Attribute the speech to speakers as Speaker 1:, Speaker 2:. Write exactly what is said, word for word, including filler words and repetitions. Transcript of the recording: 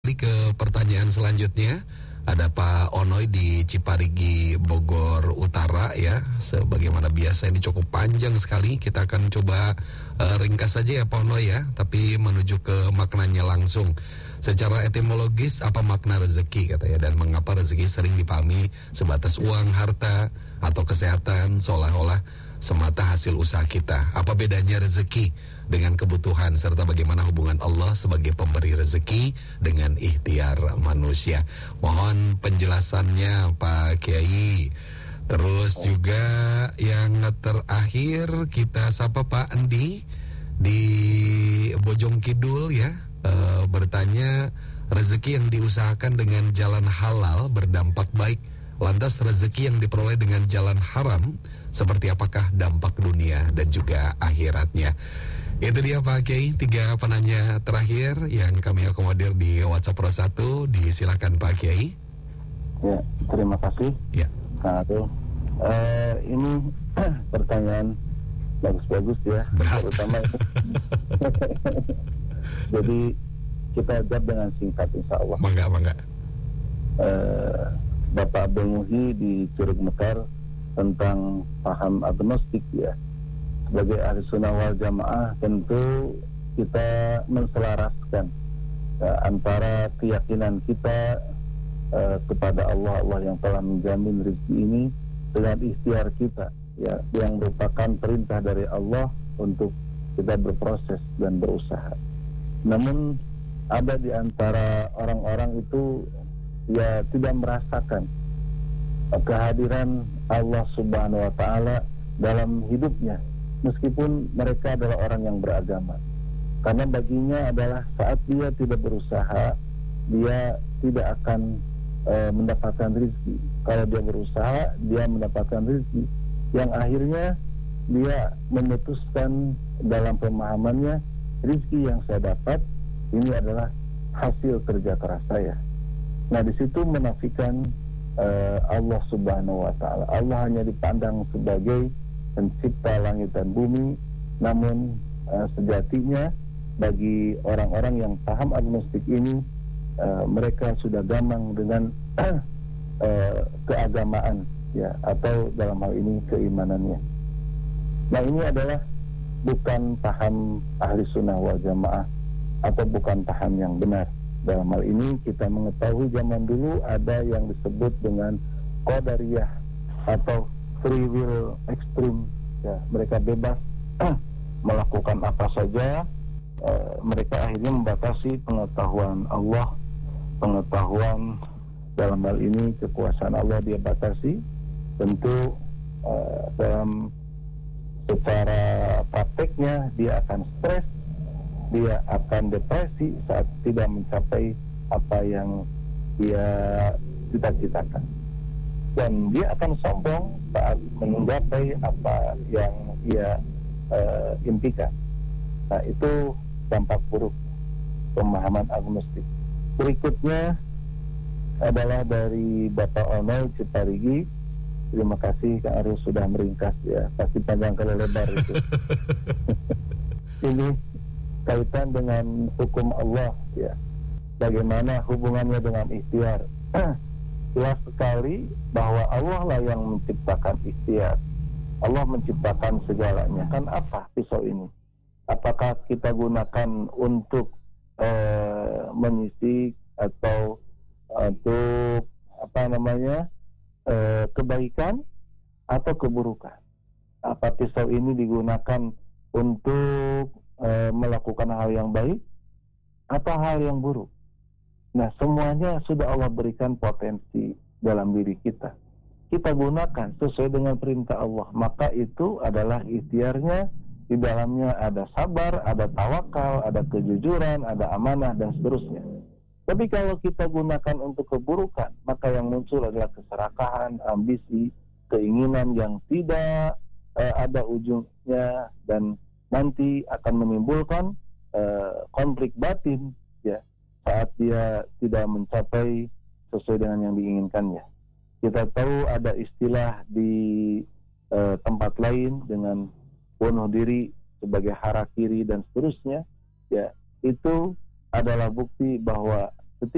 Speaker 1: Ke pertanyaan selanjutnya, ada Pak Onoy di Ciparigi, Bogor Utara ya. Sebagaimana biasa ini cukup panjang sekali. Kita akan coba uh, ringkas saja ya Pak Onoy ya, tapi menuju ke maknanya langsung. Secara etimologis apa makna rezeki katanya, dan mengapa rezeki sering dipahami sebatas uang, harta atau kesehatan seolah-olah semata hasil usaha kita. Apa bedanya rezeki dengan kebutuhan, serta bagaimana hubungan Allah sebagai pemberi rezeki dengan ikhtiar manusia? Mohon penjelasannya Pak Kiai. Terus juga yang terakhir kita sapa Pak Andi di Bojong Kidul ya, e, bertanya, rezeki yang diusahakan dengan jalan halal berdampak baik, lantas rezeki yang diperoleh dengan jalan haram seperti apakah dampak dunia dan juga akhiratnya? Itu dia Pak Kiai, tiga penanya terakhir yang kami akomodir di WhatsApp Pro satu. Disilakan Pak Kiai.
Speaker 2: Ya, terima kasih.
Speaker 1: Ya.
Speaker 2: Nah, tuh, uh, ini pertanyaan bagus-bagus ya.
Speaker 1: Berat.
Speaker 2: Terutama jadi kita jawab dengan singkat insya Allah.
Speaker 1: Mangga, mangga.
Speaker 2: Uh, Bapak Abdul Muhi di Curug Mekar tentang paham agnostik ya. Sebagai ahli sunnah wal jamaah tentu kita menselaraskan uh, antara keyakinan kita uh, kepada Allah, Allah yang telah menjamin rezeki ini, dengan ikhtiar kita ya, yang merupakan perintah dari Allah untuk kita berproses dan berusaha. Namun ada di antara orang-orang itu ya tidak merasakan uh, kehadiran Allah Subhanahu wa Ta'ala dalam hidupnya, meskipun mereka adalah orang yang beragama. Karena baginya adalah saat dia tidak berusaha, dia tidak akan e, mendapatkan rezeki. Kalau dia berusaha, dia mendapatkan rezeki, yang akhirnya dia memutuskan dalam pemahamannya, rezeki yang saya dapat ini adalah hasil kerja keras saya. Nah, di situ menafikan e, Allah Subhanahu wa Ta'ala. Allah hanya dipandang sebagai pencipta langit dan bumi, namun uh, sejatinya bagi orang-orang yang paham agnostik ini, uh, mereka sudah gamang dengan uh, keagamaan ya, atau dalam hal ini keimanannya. Nah, ini adalah bukan paham ahli sunnah wal jamaah atau bukan paham yang benar. Dalam hal ini kita mengetahui zaman dulu ada yang disebut dengan qadariyah atau free will ekstrim ya, mereka bebas melakukan apa saja. e, mereka akhirnya membatasi pengetahuan Allah, pengetahuan dalam hal ini kekuasaan Allah dia batasi. Tentu e, dalam secara prakteknya dia akan stres, dia akan depresi saat tidak mencapai apa yang dia cita-citakan, dan dia akan sombong saat menggapai apa yang ia uh, impikan. Nah, itu dampak buruk pemahaman agnostik. Berikutnya adalah dari Bapak Onoy Ciparigi. Terima kasih Kak Arus sudah meringkas ya, pasti panjang kali lebar itu. Ini kaitan dengan hukum Allah ya, bagaimana hubungannya dengan ikhtiar. Jelas sekali bahwa Allah lah yang menciptakan ikhtiar. Allah menciptakan segalanya. Kan apa pisau ini? Apakah kita gunakan untuk uh, menyisik atau untuk apa namanya uh, kebaikan atau keburukan? Apa pisau ini digunakan untuk uh, melakukan hal yang baik atau hal yang buruk? Nah, semuanya sudah Allah berikan potensi dalam diri kita. Kita gunakan sesuai dengan perintah Allah. Maka itu adalah ikhtiarnya. Di dalamnya ada sabar, ada tawakal, ada kejujuran, ada amanah, dan seterusnya. Tapi kalau kita gunakan untuk keburukan, maka yang muncul adalah keserakahan, ambisi, keinginan yang tidak uh, ada ujungnya, dan nanti akan menimbulkan uh, konflik batin ya, saat dia tidak mencapai sesuai dengan yang diinginkannya. Kita tahu ada istilah di uh, tempat lain dengan bunuh diri sebagai harakiri dan seterusnya ya, itu adalah bukti bahwa